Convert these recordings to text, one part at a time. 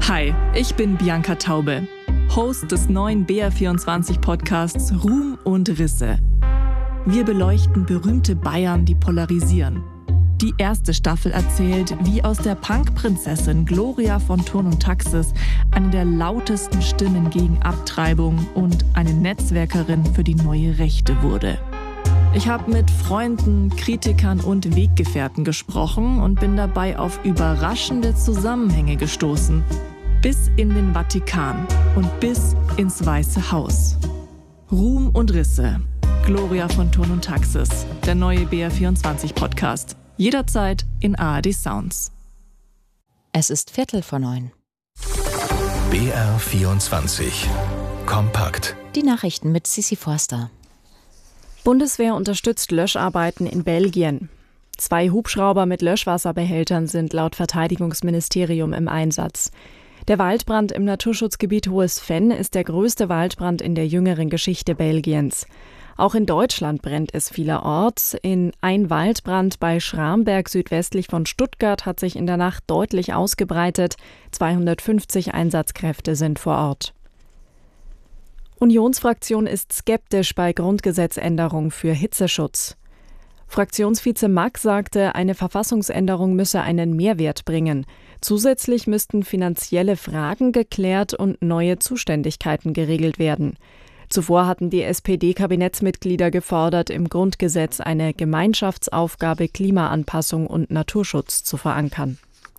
Hi, ich bin Bianca Taube, Host des neuen BR24-Podcasts Ruhm und Risse. Wir beleuchten berühmte Bayern, die polarisieren. Die erste Staffel erzählt, wie aus der Punk-Prinzessin Gloria von Thurn und Taxis eine der lautesten Stimmen gegen Abtreibung und eine Netzwerkerin für die neue Rechte wurde. Ich habe mit Freunden, Kritikern und Weggefährten gesprochen und bin dabei auf überraschende Zusammenhänge gestoßen. Bis in den Vatikan und bis ins Weiße Haus. Ruhm und Risse. Gloria von Thurn und Taxis. Der neue BR24-Podcast. Jederzeit in ARD Sounds. Es ist 8:45. BR24 Kompakt. Die Nachrichten mit Sissi Forster. Bundeswehr unterstützt Löscharbeiten in Belgien. 2 Hubschrauber mit Löschwasserbehältern sind laut Verteidigungsministerium im Einsatz. Der Waldbrand im Naturschutzgebiet Hohes Venn ist der größte Waldbrand in der jüngeren Geschichte Belgiens. Auch in Deutschland brennt es vielerorts. Ein Waldbrand bei Schramberg südwestlich von Stuttgart hat sich in der Nacht deutlich ausgebreitet. 250 Einsatzkräfte sind vor Ort. Unionsfraktion ist skeptisch bei Grundgesetzänderung für Hitzeschutz. Fraktionsvize Mack sagte, eine Verfassungsänderung müsse einen Mehrwert bringen. Zusätzlich müssten finanzielle Fragen geklärt und neue Zuständigkeiten geregelt werden. Zuvor hatten die SPD-Kabinettsmitglieder gefordert, im Grundgesetz eine Gemeinschaftsaufgabe Klimaanpassung und Naturschutz zu verankern.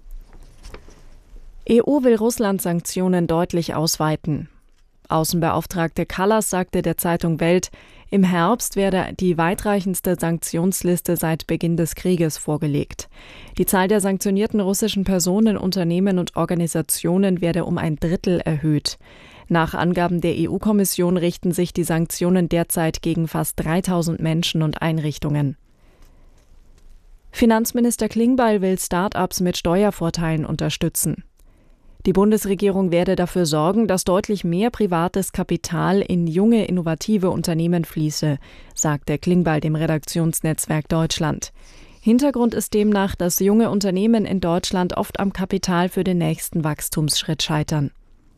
EU will Russland-Sanktionen deutlich ausweiten. Außenbeauftragte Kallas sagte der Zeitung Welt, im Herbst werde die weitreichendste Sanktionsliste seit Beginn des Krieges vorgelegt. Die Zahl der sanktionierten russischen Personen, Unternehmen und Organisationen werde um 1/3 erhöht. Nach Angaben der EU-Kommission richten sich die Sanktionen derzeit gegen fast 3000 Menschen und Einrichtungen. Finanzminister Klingbeil will Start-ups mit Steuervorteilen unterstützen. Die Bundesregierung werde dafür sorgen, dass deutlich mehr privates Kapital in junge, innovative Unternehmen fließe, sagte Klingbeil dem Redaktionsnetzwerk Deutschland. Hintergrund ist demnach, dass junge Unternehmen in Deutschland oft am Kapital für den nächsten Wachstumsschritt scheitern.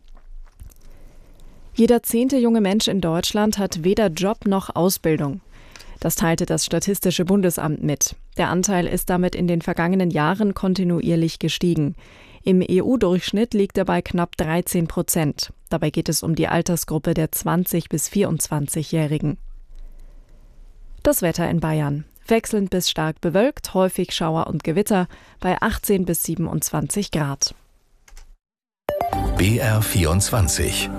Jeder 10. junge Mensch in Deutschland hat weder Job noch Ausbildung. Das teilte das Statistische Bundesamt mit. Der Anteil ist damit in den vergangenen Jahren kontinuierlich gestiegen. Im EU-Durchschnitt liegt er bei knapp 13%. Dabei geht es um die Altersgruppe der 20- bis 24-Jährigen. Das Wetter in Bayern. Wechselnd bis stark bewölkt, häufig Schauer und Gewitter bei 18 bis 27 Grad. BR24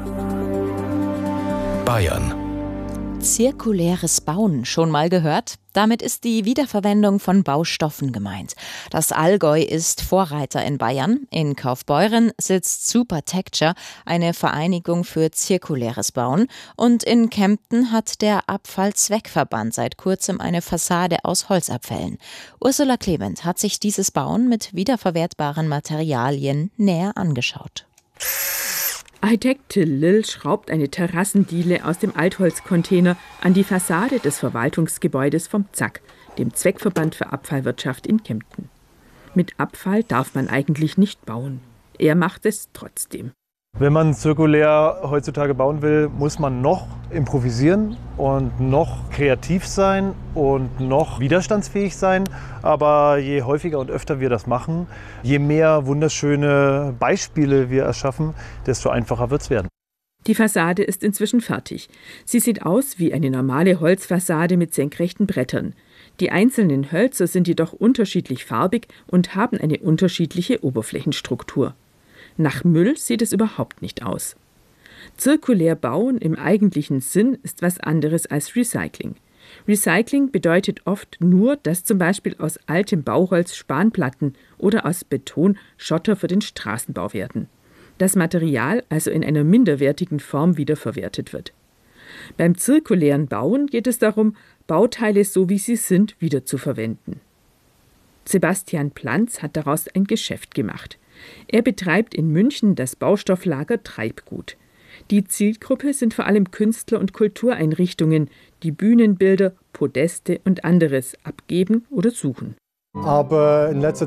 Bayern. Zirkuläres Bauen, schon mal gehört? Damit ist die Wiederverwendung von Baustoffen gemeint. Das Allgäu ist Vorreiter in Bayern. In Kaufbeuren sitzt Supertecture, eine Vereinigung für zirkuläres Bauen. Und in Kempten hat der Abfallzweckverband seit kurzem eine Fassade aus Holzabfällen. Ursula Clement hat sich dieses Bauen mit wiederverwertbaren Materialien näher angeschaut. Architekt Till Lill schraubt eine Terrassendiele aus dem Altholzcontainer an die Fassade des Verwaltungsgebäudes vom ZAK, dem Zweckverband für Abfallwirtschaft in Kempten. Mit Abfall darf man eigentlich nicht bauen. Er macht es trotzdem. Wenn man zirkulär heutzutage bauen will, muss man noch improvisieren und noch kreativ sein und noch widerstandsfähig sein. Aber je häufiger und öfter wir das machen, je mehr wunderschöne Beispiele wir erschaffen, desto einfacher wird es werden. Die Fassade ist inzwischen fertig. Sie sieht aus wie eine normale Holzfassade mit senkrechten Brettern. Die einzelnen Hölzer sind jedoch unterschiedlich farbig und haben eine unterschiedliche Oberflächenstruktur. Nach Müll sieht es überhaupt nicht aus. Zirkulär bauen im eigentlichen Sinn ist was anderes als Recycling. Recycling bedeutet oft nur, dass zum Beispiel aus altem Bauholz Spanplatten oder aus Beton Schotter für den Straßenbau werden. Das Material also in einer minderwertigen Form wiederverwertet wird. Beim zirkulären Bauen geht es darum, Bauteile so wie sie sind wiederzuverwenden. Sebastian Planz hat daraus ein Geschäft gemacht. Er betreibt in München das Baustofflager Treibgut. Die Zielgruppe sind vor allem Künstler und Kultureinrichtungen, die Bühnenbilder, Podeste und anderes abgeben oder suchen. Aber in letzter